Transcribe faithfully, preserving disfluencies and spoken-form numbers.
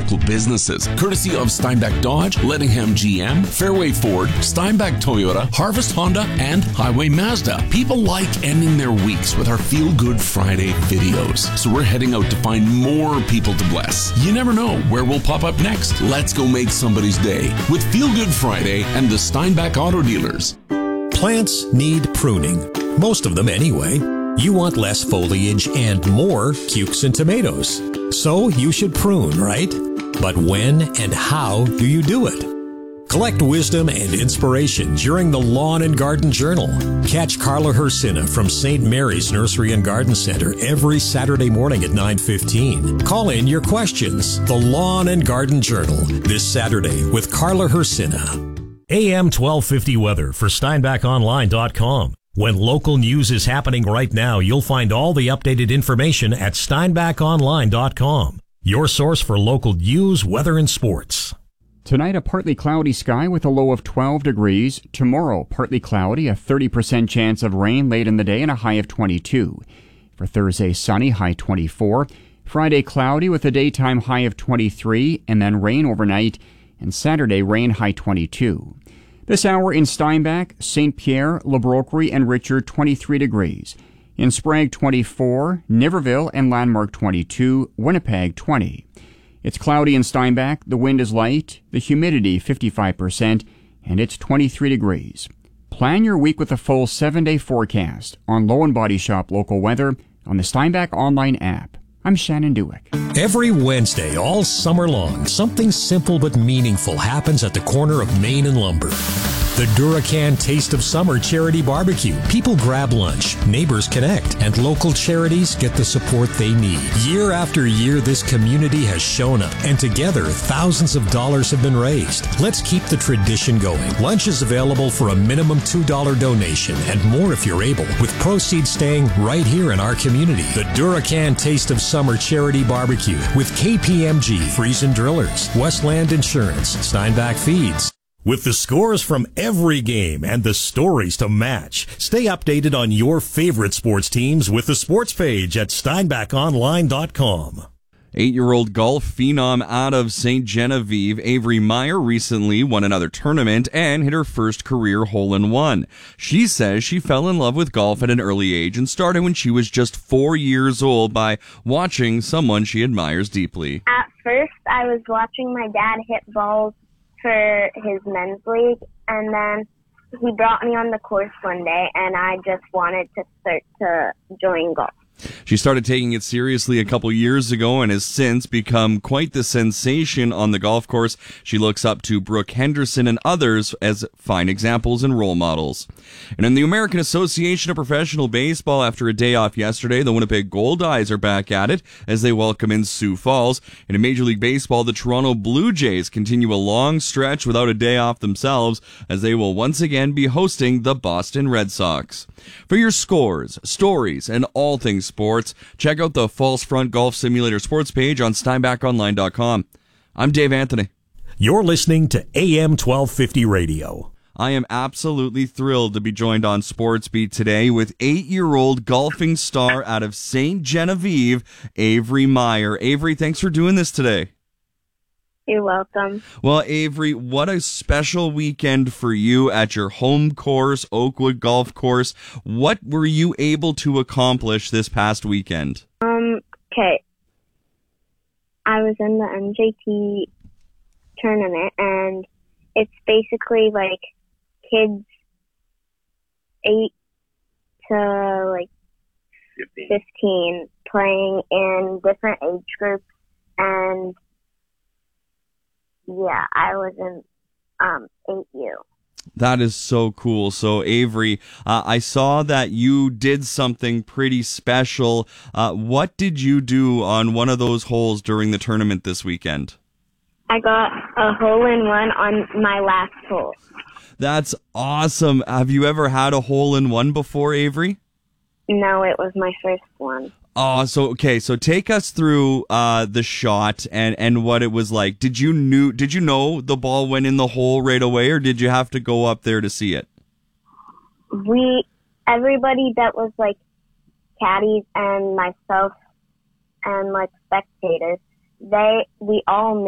local businesses, courtesy of Steinbach Dodge, Lettingham G M, Fairway Ford, Steinbach Toyota, Harvest Honda, and Highway Mazda. People like ending their weeks with our Feel Good Friday videos, so we're heading out to find more people to bless. You never know where we'll pop up next. Let's go make somebody's day with Feel Good Friday and the Steinbach Auto Dealers. Plants need pruning. Most of them anyway. You want less foliage and more cukes and tomatoes. So you should prune, right? But when and how do you do it? Collect wisdom and inspiration during the Lawn and Garden Journal. Catch Carla Hersina from Saint Mary's Nursery and Garden Center every Saturday morning at nine fifteen. Call in your questions. The Lawn and Garden Journal this Saturday with Carla Hersina. A M twelve fifty weather for Steinbach Online dot com. When local news is happening right now, you'll find all the updated information at Steinbach Online dot com. Your source for local news, weather, and sports. Tonight, a partly cloudy sky with a low of twelve degrees. Tomorrow, partly cloudy, a thirty percent chance of rain late in the day and a high of twenty-two. For Thursday, sunny, high twenty-four. Friday, cloudy with a daytime high of twenty-three and then rain overnight. And Saturday, rain, high twenty-two. This hour in Steinbach, Saint Pierre, Le Brocquerie, and Richard, twenty-three degrees. In Sprague, twenty-four. Niverville and Landmark, twenty-two. Winnipeg, twenty. It's cloudy in Steinbach. The wind is light. The humidity, fifty-five percent. And it's twenty-three degrees. Plan your week with a full seven-day forecast on Low and Body Shop local weather on the Steinbach online app. I'm Shannon Dewick. Every Wednesday, all summer long, something simple but meaningful happens at the corner of Main and Lumber. The Duracan Taste of Summer Charity Barbecue. People grab lunch, neighbors connect, and local charities get the support they need. Year after year, this community has shown up, and together, thousands of dollars have been raised. Let's keep the tradition going. Lunch is available for a minimum two dollars donation, and more if you're able, with proceeds staying right here in our community. The Duracan Taste of Summer Charity Barbecue with K P M G, Friesen Drillers, Westland Insurance, Steinbach Feeds. With the scores from every game and the stories to match, stay updated on your favorite sports teams with the sports page at Steinbach Online dot com. Eight-year-old golf phenom out of Saint Genevieve, Avery Meyer, recently won another tournament and hit her first career hole-in-one. She says she fell in love with golf at an early age and started when she was just four years old by watching someone she admires deeply. At first, I was watching my dad hit balls for his men's league, and then he brought me on the course one day, and I just wanted to start to join golf. She started taking it seriously a couple years ago and has since become quite the sensation on the golf course. She looks up to Brooke Henderson and others as fine examples and role models. And in the American Association of Professional Baseball, after a day off yesterday, the Winnipeg Goldeyes are back at it as they welcome in Sioux Falls. And in Major League Baseball, the Toronto Blue Jays continue a long stretch without a day off themselves as they will once again be hosting the Boston Red Sox. For your scores, stories, and all things sports, check out the False Front Golf Simulator sports page on Steinbach Online dot com. I'm Dave Anthony. You're listening to A M twelve fifty Radio. I am absolutely thrilled to be joined on Sports Beat today with eight-year-old golfing star out of Saint Genevieve, Avery Meyer. Avery, thanks for doing this today. You're welcome. Well, Avery, what a special weekend for you at your home course, Oakwood Golf Course. What were you able to accomplish this past weekend? Um, okay. I was in the N J T tournament, and it's basically like kids eight to like fifteen playing in different age groups, and yeah, I was in um, eight U. That is so cool. So, Avery, uh, I saw that you did something pretty special. Uh, what did you do on one of those holes during the tournament this weekend? I got a hole-in-one on my last hole. That's awesome. Have you ever had a hole-in-one before, Avery? No, it was my first one. Oh, so okay. So take us through uh, the shot and, and what it was like. Did you knew? Did you know the ball went in the hole right away, or did you have to go up there to see it? We, everybody that was like caddies and myself and like spectators, they we all